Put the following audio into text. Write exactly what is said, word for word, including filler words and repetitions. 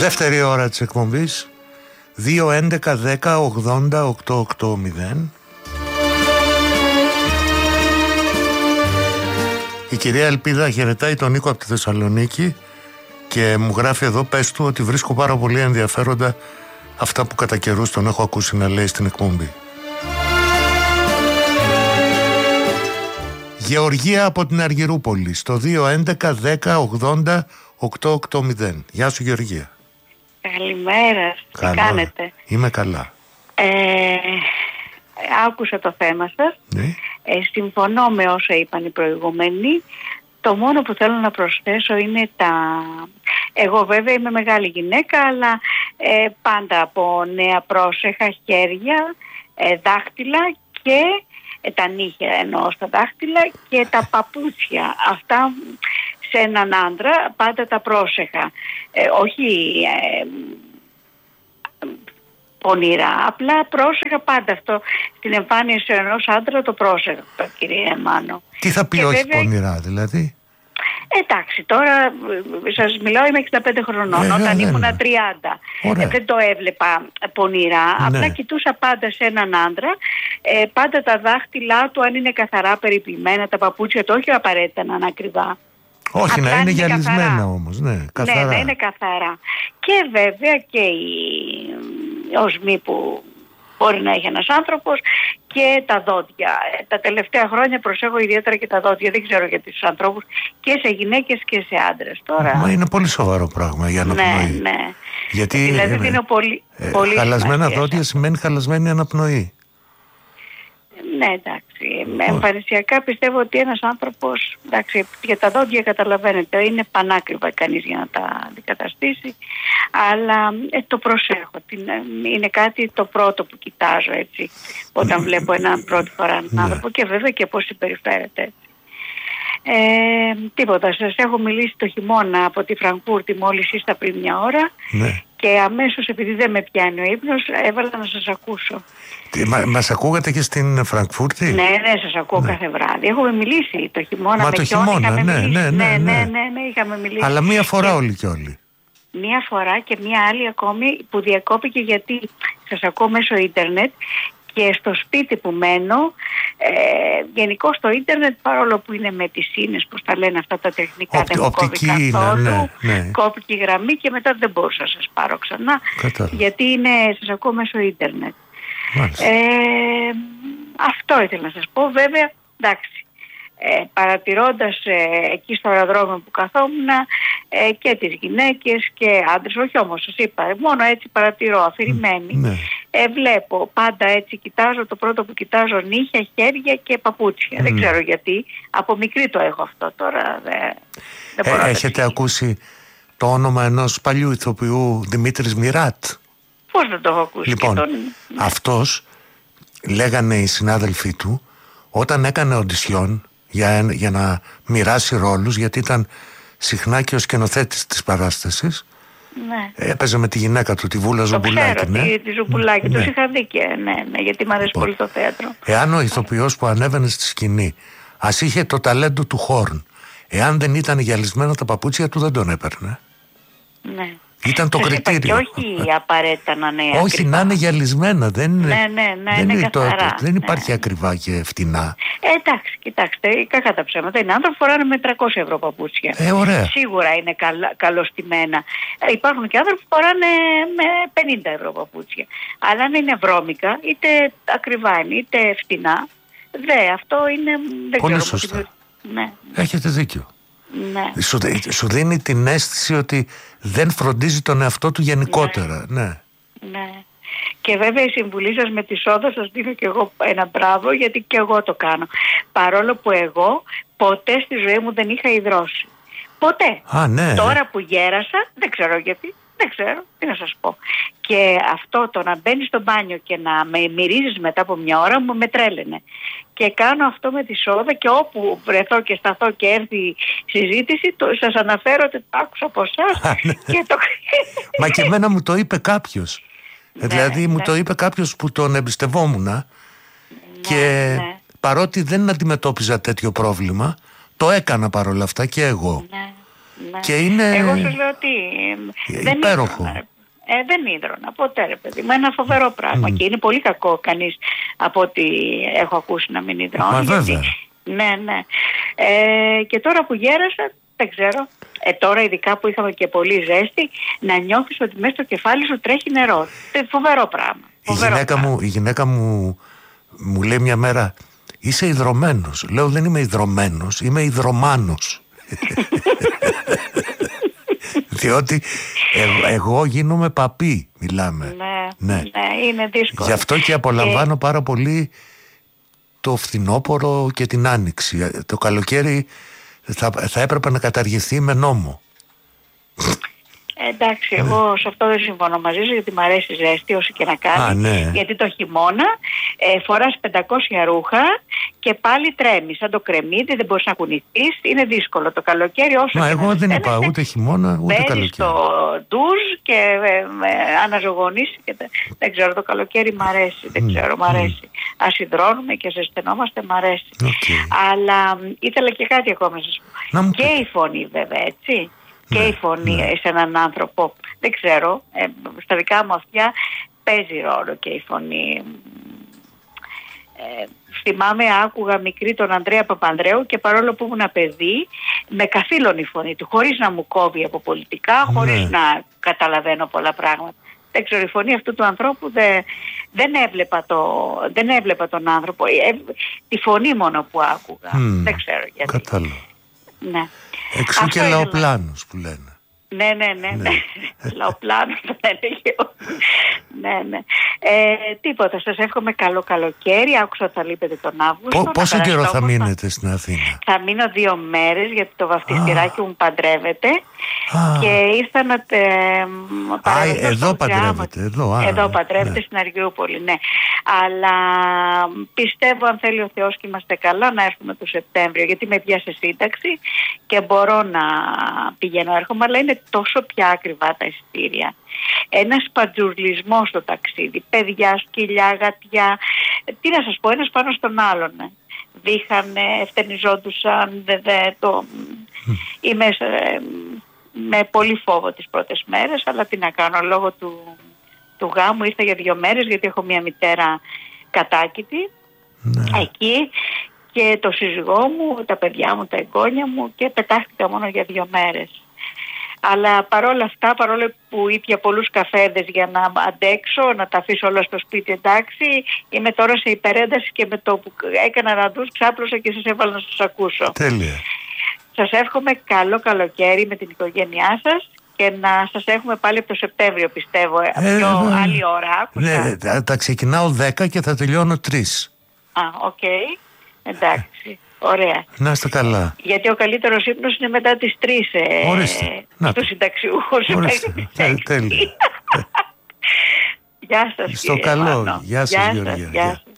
Δεύτερη ώρα της εκπομπής δύο έντεκα δέκα ογδόντα οκτακόσια ογδόντα. Η κυρία Ελπίδα χαιρετάει τον Νίκο από τη Θεσσαλονίκη και μου γράφει εδώ, πες του ότι βρίσκω πάρα πολύ ενδιαφέροντα αυτά που κατά καιρούς τον έχω ακούσει να λέει στην εκπομπή. Γεωργία από την Αργυρούπολη στο δύο έντεκα δέκα ογδόντα οκτακόσια ογδόντα. Γεια σου Γεωργία. Καλημέρα, τι κάνετε? Είμαι καλά. ε, Άκουσα το θέμα σας. Ναι. ε, Συμφωνώ με όσα είπαν οι προηγούμενοι. Το μόνο που θέλω να προσθέσω είναι τα... Εγώ βέβαια είμαι μεγάλη γυναίκα, αλλά ε, πάντα από νέα πρόσεχα, χέρια, ε, δάχτυλα και ε, τα νύχια εννοώ στα δάχτυλα και τα παπούτσια. Αυτά σε έναν άντρα πάντα τα πρόσεχα. Ε, όχι ε, πονηρά, απλά πρόσεχα πάντα αυτό. Στην εμφάνιση ενός άντρα το πρόσεχα, κύριε Μάνο. Τι θα πει και όχι βέβαια, πονηρά δηλαδή? Εντάξει, τώρα σας μιλάω, είμαι εξήντα πέντε χρονών, ε, όταν ναι, ήμουν ναι. τριάντα. Ε, δεν το έβλεπα πονηρά, ναι. Απλά κοιτούσα πάντα σε έναν άντρα, ε, πάντα τα δάχτυλά του αν είναι καθαρά περιποιημένα, τα παπούτσια του, όχι απαραίτητα να είναι ακριβά. Όχι, απλά να είναι, είναι γυαλισμένα καθαρά. Όμως, ναι, καθαρά. Ναι, να είναι καθαρά. Και βέβαια και οι οσμοί που μπορεί να έχει ένας άνθρωπος και τα δόντια. Τα τελευταία χρόνια προσέχω ιδιαίτερα και τα δόντια. Δεν ξέρω γιατί στους ανθρώπους, και σε γυναίκες και σε άντρες. Τώρα... Μα είναι πολύ σοβαρό πράγμα για αναπνοή. Ναι, ναι. Γιατί δηλαδή ε, είναι πολύ, ε, πολύ χαλασμένα δόντια σημαίνει χαλασμένη αναπνοή. Ναι, εντάξει. Εμφανισιακά πιστεύω ότι ένας άνθρωπος, εντάξει, για τα δόντια καταλαβαίνετε, είναι πανάκριβα κανείς για να τα αντικαταστήσει, αλλά ε, το προσέχω. Την, είναι κάτι το πρώτο που κοιτάζω, έτσι, όταν βλέπω έναν πρώτη φορά έναν άνθρωπο, και βέβαια και πώς συμπεριφέρεται, έτσι. Ε, τίποτα, σας έχω μιλήσει το χειμώνα από τη Φραγκφούρτη μόλις ήστα πριν μια ώρα, ναι. Και αμέσως, επειδή δεν με πιάνει ο ύπνος, έβαλα να σας ακούσω. Τι, μα, μας ακούγατε και στην Φραγκφούρτη? Ναι, ναι, σας ακούω, ναι. Κάθε βράδυ. Έχουμε μιλήσει το χειμώνα. Μα με το ποιον χειμώνα, είχαμε ναι, μιλήσει. ναι, ναι, ναι, ναι, ναι, ναι, ναι, είχαμε μιλήσει. Αλλά μία φορά και... όλοι και όλοι. Μία φορά και μία άλλη ακόμη που διακόπηκε, γιατί σας ακούω μέσω ίντερνετ και στο σπίτι που μένω, ε, γενικώς στο ίντερνετ, παρόλο που είναι με τις σύνες, πώς τα λένε αυτά τα τεχνικά, Οπ, δεν μου κόβει καθόλου, ναι, ναι. Κόπηκε η γραμμή και μετά δεν μπορούσα να σας πάρω ξανά. Κατάλαβα. Γιατί είναι, σας ακούω μέσω ίντερνετ. Ε, αυτό ήθελα να σας πω. Βέβαια, εντάξει, ε, παρατηρώντας ε, εκεί στο αεροδρόμιο που καθόμουν, ε, και τις γυναίκες και άντρες, όχι όμως, σας είπα, μόνο έτσι παρατηρώ, αφηρημένη. Ναι. Ε, βλέπω πάντα έτσι, κοιτάζω, το πρώτο που κοιτάζω νύχια, χέρια και παπούτσια. Mm. Δεν ξέρω γιατί, από μικρή το έχω αυτό τώρα. Δε, δεν μπορώ ε, έχετε να ακούσει το όνομα ενός παλιού ηθοποιού, Δημήτρης Μιράτ? Πώς δεν το έχω ακούσει? Λοιπόν, τον... αυτός, λέγανε οι συνάδελφοί του, όταν έκανε οντισιόν για, για να μοιράσει ρόλους, γιατί ήταν συχνά και ο σκηνοθέτης της παράστασης, ναι. Έπαιζε με τη γυναίκα του, τη Βούλα Ζουμπουλάκη. Το ξέρω, ναι. τη, τη Ζουμπουλάκη, ναι. Τους είχα δει και ναι, ναι, γιατί μου αρέσει λοιπόν πολύ το θέατρο. Εάν ο ηθοποιός που ανέβαινε στη σκηνή ας είχε το ταλέντο του Χόρν, εάν δεν ήταν γυαλισμένα τα παπούτσια του, δεν τον έπαιρνε. Ναι. Ήταν το σας κριτήριο. Και όχι απαραίτητα να είναι ακριβά. Όχι, να είναι γυαλισμένα. Δεν, ναι, ναι, ναι, δεν, είναι καθαρά, το, δεν υπάρχει ναι. ακριβά και φτηνά. Ε, εντάξει, κοιτάξτε, κακά τα ψέματα. Είναι άνθρωποι που φοράνε με τριακόσια ευρώ παπούτσια. Ε, ωραία. Σίγουρα είναι καλ, καλωστημένα. Ε, υπάρχουν και άνθρωποι που φοράνε με πενήντα ευρώ παπούτσια. Αλλά αν είναι βρώμικα, είτε ακριβά είναι, είτε φτηνά, δε, αυτό είναι... Δεν πολύ ξέρω, σωστά. Ναι, ναι. Έχετε δίκιο. Ναι. Σου, σου δίνει την αίσθηση ότι δεν φροντίζει τον εαυτό του γενικότερα. Ναι. Ναι. ναι. Και βέβαια η συμβουλή σας με τη σόδα σας δίνω και εγώ ένα μπράβο, γιατί και εγώ το κάνω. Παρόλο που εγώ ποτέ στη ζωή μου δεν είχα υδρώσει. Ποτέ. Α, ναι. Τώρα που γέρασα, δεν ξέρω γιατί, δεν ξέρω, τι να σας πω. Και αυτό το να μπαίνεις στο μπάνιο και να με μυρίζεις μετά από μια ώρα μου με τρέλαινε. Και κάνω αυτό με τη σόδα και όπου βρεθώ και σταθώ και έρθει η συζήτηση, το, σας αναφέρω ότι το άκουσα από εσάς. Και το... Μα και εμένα μου το είπε κάποιος. Ναι, δηλαδή ναι. μου το είπε κάποιος που τον εμπιστευόμουν, ναι, και ναι. παρότι δεν αντιμετώπιζα τέτοιο πρόβλημα, το έκανα παρόλα αυτά και εγώ. Ναι. ναι. Και είναι... Εγώ σας λέω ότι δεν υπέροχο. Ίδρωνα, ε, δεν ίδρωνα ποτέ ρε παιδί μου, ένα φοβερό πράγμα mm. και είναι πολύ κακό κανείς από ό,τι έχω ακούσει να μην υδρώνει. Μα βέβαια. Ναι, ναι. Ε, και τώρα που γέρασα, δεν ξέρω, ε, τώρα ειδικά που είχαμε και πολύ ζέστη, να νιώθεις ότι μέσα στο κεφάλι σου τρέχει νερό. Ε, φοβερό πράγμα. Φοβερό η, γυναίκα πράγμα. Μου, η γυναίκα μου μου λέει μια μέρα, είσαι υδρωμένος. Λέω, δεν είμαι υδρωμένος, είμαι υδρομάνος. Διότι ε, εγώ γίνομαι παπί, μιλάμε. Ναι, ναι. ναι, είναι δύσκολο. Γι' αυτό και απολαμβάνω και... πάρα πολύ το φθινόπωρο και την άνοιξη. Το καλοκαίρι θα, θα έπρεπε να καταργηθεί με νόμο. Εντάξει, εγώ σε αυτό δεν συμφωνώ μαζί σου, γιατί μου αρέσει η ζέστη όσο και να κάνει. Α, ναι. Γιατί το χειμώνα ε, φοράς πεντακόσια ρούχα και πάλι τρέμεις. Σαν το κρεμμύδι, δεν μπορείς να κουνηθείς, είναι δύσκολο. Το καλοκαίρι όσο Μα και εγώ να δεν είπα ούτε χειμώνα ούτε καλοκαίρι. Μπαίνεις στο ντουζ και ε, ε, αναζωογονείς και τε, δεν ξέρω, το καλοκαίρι μ' αρέσει, δεν ξέρω, μ' αρέσει. Mm. Ας υδρώνουμε και ζεσθενόμαστε, μ' αρέσει. Okay. Αλλά ήθελα και κάτι ακόμα να σας πω. Και η φωνή βέβαια, έτσι. Και ναι, η φωνή ναι. σε έναν άνθρωπο, δεν ξέρω, ε, στα δικά μου αυτιά παίζει ρόλο και η φωνή. Ε, θυμάμαι, άκουγα μικρή τον Ανδρέα Παπανδρέου και παρόλο που ήμουν παιδί, με καθήλωνε η φωνή του, χωρίς να μου κόβει από πολιτικά, χωρίς ναι. να καταλαβαίνω πολλά πράγματα. Δεν ξέρω, η φωνή αυτού του ανθρώπου δεν, δεν, έβλεπα, το, δεν έβλεπα τον άνθρωπο, ε, τη φωνή μόνο που άκουγα. Mm, δεν ξέρω γιατί. Κατάλαβα. Ναι. Εξού και λαοπλάνος που λένε. Ναι, ναι, ναι, ναι. Λαοπλάνος το έλεγε. Ναι, ναι. Ε, τίποτα, σας εύχομαι καλό καλοκαίρι. Άκουσα ότι θα λείπετε τον Αύγουστο. Πόσο καιρό θα μείνετε στην Αθήνα? Θα μείνω δύο μέρες, γιατί το βαφτιστηράκι μου παντρεύεται. Και ήρθα να τε... Α, εδώ παντρεύεται. Εδώ, α, εδώ παντρεύεται, ναι. στην Αργιούπολη, ναι. Αλλά πιστεύω, αν θέλει ο Θεός και είμαστε καλά, να έρθουμε το Σεπτέμβριο, γιατί με πιάσε σύνταξη και μπορώ να πηγαίνω, έρχομαι, αλλά είναι τόσο πια ακριβά τα εισιτήρια. Ένας παντζουρλισμός στο ταξίδι, παιδιά, σκυλιά, γατιά, τι να σας πω, ένας πάνω στον άλλον. Ναι. Δείχανε, ευτενιζόντουσαν, δε, δε, το... Mm. Είμαι ε, με πολύ φόβο τις πρώτες μέρες, αλλά τι να κάνω, λόγω του, του γάμου ήρθα για δύο μέρες, γιατί έχω μια μητέρα κατάκητη mm. εκεί, και το σύζυγό μου, τα παιδιά μου, τα εγγόνια μου, και πετάχτηκα μόνο για δύο μέρες. Αλλά παρόλα αυτά, παρόλο που ήπια πολλούς καφέδες για να αντέξω, να τα αφήσω όλα στο σπίτι, εντάξει, είμαι τώρα σε υπερένταση και με το που έκανα ένα ντους ξάπλωσα και σας έβαλα να σας ακούσω. Τέλεια. Σας εύχομαι καλό καλοκαίρι με την οικογένειά σας και να σας έχουμε πάλι από το Σεπτέμβριο, πιστεύω, ε, πιο ε, άλλη ώρα. Ναι, τα, τα ξεκινάω δέκα και θα τελειώνω τρεις. Α, οκ. Okay. Εντάξει. Ωραία. Να είστε καλά. Γιατί ο καλύτερος ύπνος είναι μετά τις τρεις ε, στο συνταξιούχο. Τέλεια. Γεια σας. Στο καλό. Γεια σας, Γεωργία.